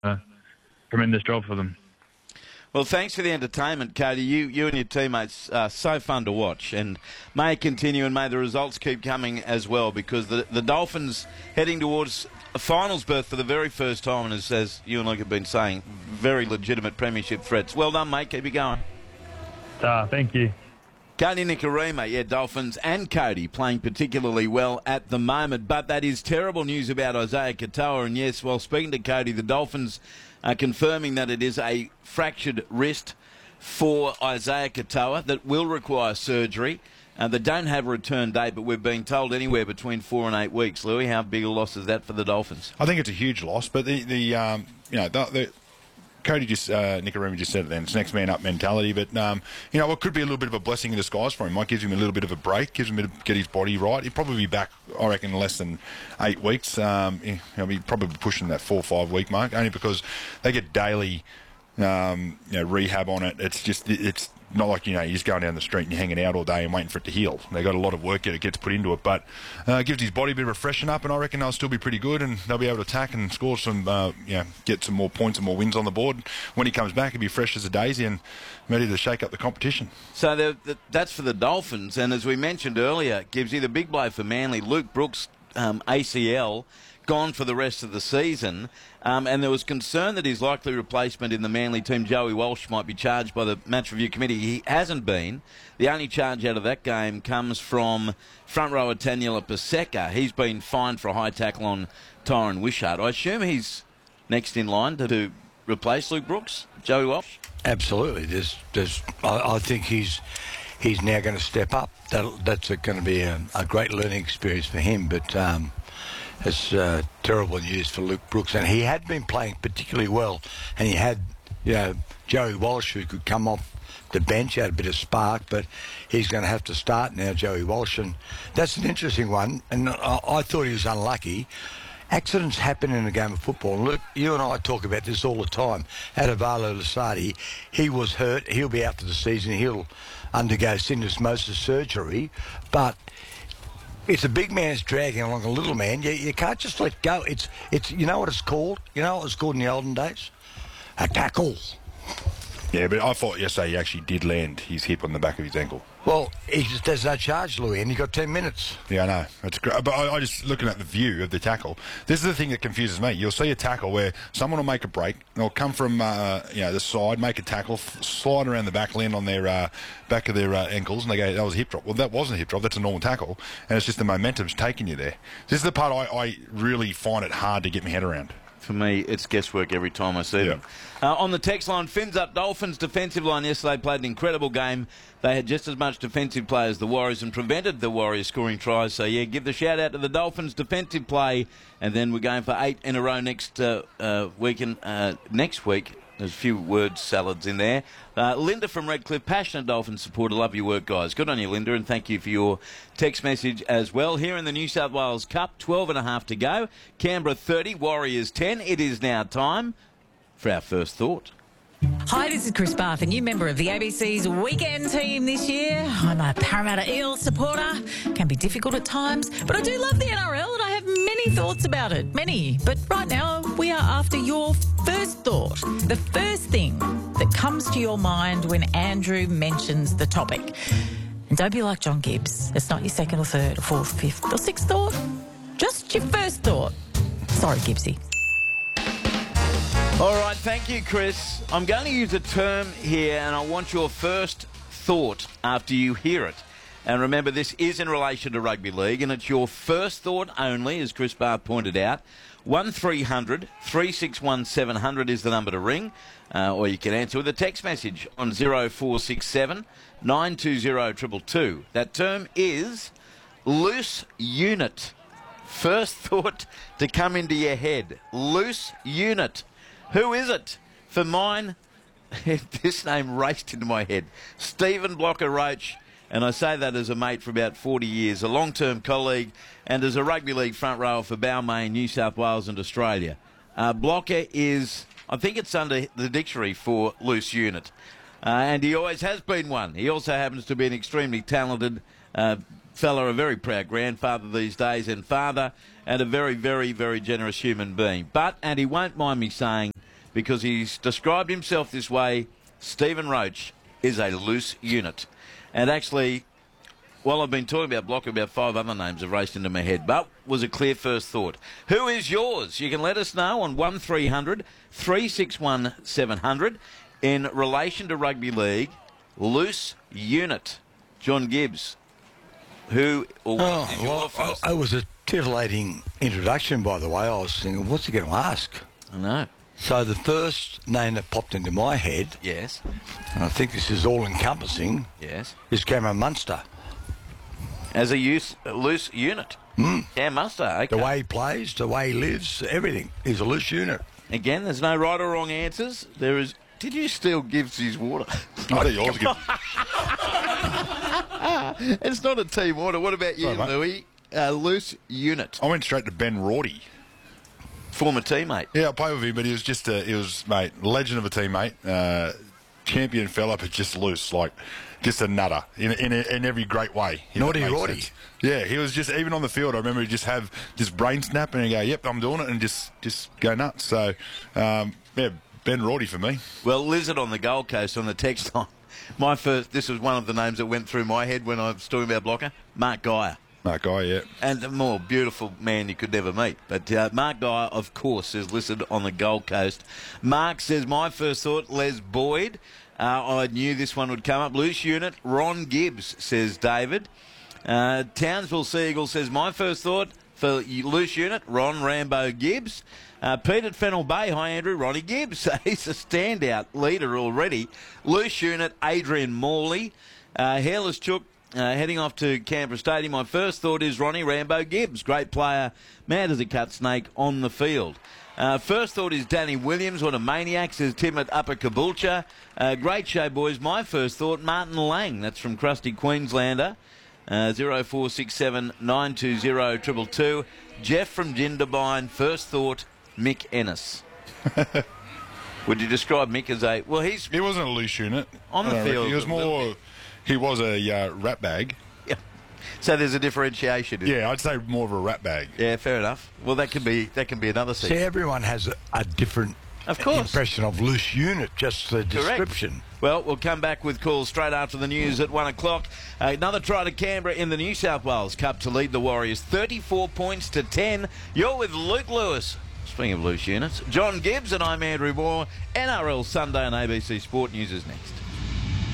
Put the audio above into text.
a tremendous job for them. Well, thanks for the entertainment, Cody. You and your teammates are so fun to watch, and may it continue and may the results keep coming as well, because the Dolphins heading towards a finals berth for the very first time, and as you and Luke have been saying, very legitimate premiership threats. Well done, mate. Keep it going. Thank you. Cody Nikorima, Dolphins and Cody playing particularly well at the moment, but that is terrible news about Isaiah Katoa. And yes, while speaking to Cody, the Dolphins are confirming that it is a fractured wrist for Isaiah Katoa that will require surgery. They don't have a return date, but we're being told anywhere between 4 and 8 weeks. Louis, how big a loss is that for the Dolphins? I think it's a huge loss, but Cody Nikorima just said it then. It's next man up mentality, but it could be a little bit of a blessing in disguise for him. Might give him a little bit of a break, gives him a bit to get his body right. He'll probably be back, I reckon, in less than 8 weeks. He'll be probably pushing that 4 or 5 week mark, only because they get daily rehab on it. It's not like, you're just going down the street and you're hanging out all day and waiting for it to heal. They've got a lot of work that gets put into it, but gives his body a bit of a freshen up, and I reckon they'll still be pretty good, and they'll be able to attack and score some, get some more points and more wins on the board. When he comes back, he'll be fresh as a daisy and ready to shake up the competition. So that's for the Dolphins, and as we mentioned earlier, Gibbsy, the big blow for Manly, Luke Brooks, ACL, gone for the rest of the season, and there was concern that his likely replacement in the Manly team, Joey Walsh, might be charged by the match review committee. He hasn't been. The only charge out of that game comes from front rower Taniela Paseka. He's been fined for a high tackle on Tyron Wishart. I assume he's next in line to replace Luke Brooks, Joey Walsh? Absolutely. I think he's now going to step up. That's going to be a great learning experience for him, but it's terrible news for Luke Brooks, and he had been playing particularly well, and he had, Joey Walsh, who could come off the bench, had a bit of spark, but he's going to have to start now, Joey Walsh, and that's an interesting one, and I thought he was unlucky. Accidents happen in a game of football. Look, you and I talk about this all the time. Adavalo Lasardi, he was hurt. He'll be out for the season. He'll undergo syndesmosis surgery, but it's a big man's dragging along a little man. You can't just let go. It's you know what it's called? You know what it was called in the olden days? A tackle. Yeah, but I thought yesterday he actually did land his hip on the back of his ankle. Well, there's no charge, Louis, and you got 10 minutes. Yeah, I know. That's great. But I just looking at the view of the tackle, this is the thing that confuses me. You'll see a tackle where someone will make a break, they'll come from the side, make a tackle, slide around the back, land on their back of their ankles, and they go, that was a hip drop. Well, that wasn't a hip drop. That's a normal tackle, and it's just the momentum's taking you there. This is the part I really find it hard to get my head around. For me, it's guesswork every time I see them. On the text line, Fins up Dolphins defensive line yesterday played an incredible game. They had just as much defensive play as the Warriors and prevented the Warriors scoring tries. So, give the shout-out to the Dolphins' defensive play. And then we're going for 8 in a row next week. There's a few word salads in there. Linda from Redcliffe, passionate Dolphins supporter. Love your work, guys. Good on you, Linda, and thank you for your text message as well. Here in the New South Wales Cup, 12.5 to go. Canberra 30, Warriors 10. It is now time for our first thought. Hi, this is Chris Barth, a new member of the ABC's weekend team this year. I'm a Parramatta Eels supporter. Can be difficult at times, but I do love the NRL and I have many thoughts about it. Many. But right now, we are after your first thought. The first thing that comes to your mind when Andrew mentions the topic. And don't be like John Gibbs. It's not your second or third or fourth, fifth or sixth thought. Just your first thought. Sorry, Gibbsy. All right, thank you, Chris. I'm going to use a term here, and I want your first thought after you hear it. And remember, this is in relation to rugby league, and it's your first thought only, as Chris Barth pointed out. 1300 361 700 is the number to ring, or you can answer with a text message on 0467 920 222. That term is loose unit. First thought to come into your head. Loose unit. Who is it? For mine, this name raced into my head. Stephen Blocker Roach, and I say that as a mate for about 40 years, a long-term colleague, and as a rugby league front rower for Balmain, New South Wales and Australia. Blocker is, I think it's under the dictionary for loose unit, and he always has been one. He also happens to be an extremely talented fella, a very proud grandfather these days and father, and a very, very, very generous human being. But, and he won't mind me saying, because he's described himself this way. Stephen Roach is a loose unit. And actually, while I've been talking about Blocker, about 5 other names have raced into my head, but was a clear first thought. Who is yours? You can let us know on 1300 361 700 in relation to rugby league. Loose unit. John Gibbs. Who or what is your first? It was a titillating introduction, by the way. I was thinking, what's he going to ask? I know. So the first name that popped into my head, Yes. and I think this is all-encompassing, Yes. is Cameron Munster. As a loose unit. Yeah, Munster. Okay. The way he plays, the way he lives, everything. He's a loose unit. Again, there's no right or wrong answers. There is. Did you steal Gibbs his water? I think yours good. It's not a team order. What about you, Sorry, mate. Louis? Loose unit. I went straight to Ben Rorty. Former teammate. Yeah, I played with him, but he was just mate, legend of a teammate, champion fella, but just loose, like just a nutter in every great way. if Naughty that makes Roddy. sense. Yeah, he was just, even on the field, I remember he'd just have this brain snap and he'd go, yep, I'm doing it, and just go nuts. So, yeah, Ben Rorty for me. Well, Lizard on the Gold Coast on the text line. This was one of the names that went through my head when I was talking about Blocker. Mark Geyer. That guy, yeah. And a more beautiful man you could never meet. But Mark Geyer, of course, is listed on the Gold Coast. Mark says, my first thought, Les Boyd. I knew this one would come up. Loose unit, Ron Gibbs, says David. Townsville Seagull says, my first thought for loose unit, Ron Rambo Gibbs. Pete at Fennell Bay, hi Andrew, Ronnie Gibbs. He's a standout leader already. Loose unit, Adrian Morley. Hairless Chook. Heading off to Canberra Stadium, my first thought is Ronnie Rambo Gibbs. Great player, mad as a cut snake on the field. First thought is Danny Williams. What a maniac, says Tim at Upper Caboolture. Great show, boys. My first thought, Martin Lang. That's from Krusty Queenslander. 0467 920 222. Jeff from Jindabyne. First thought, Mick Ennis. Would you describe Mick as a... Well, He wasn't a loose unit. On the field, He was more... He was a rat bag. Yeah. So there's a differentiation. Yeah, I'd say more of a rat bag. Yeah, fair enough. Well, that can be another See, segment. everyone has a different Of course. impression of loose unit, just the description. Well, we'll come back with calls straight after the news at 1 o'clock. Another try to Canberra in the New South Wales Cup to lead the Warriors 34 points to 10. You're with Luke Lewis. Speaking of loose units, John Gibbs and I'm Andrew Moore. NRL Sunday on ABC Sport News is next.